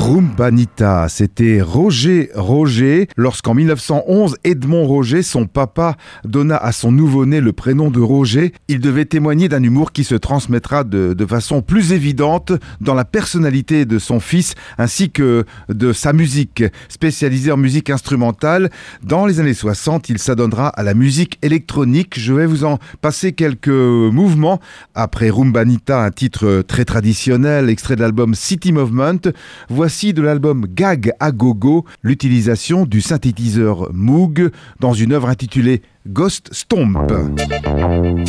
Rumbanita, c'était Roger. Lorsqu'en 1911, Edmond Roger, son papa, donna à son nouveau-né le prénom de Roger, il devait témoigner d'un humour qui se transmettra de façon plus évidente dans la personnalité de son fils ainsi que de sa musique. Spécialisé en musique instrumentale, dans les années 60, il s'adonnera à la musique électronique. Je vais vous en passer quelques mouvements. Après Rumbanita, un titre très traditionnel, extrait de l'album City Movement, voici de l'album Gag à Gogo, l'utilisation du synthétiseur Moog dans une œuvre intitulée Ghost Stomp.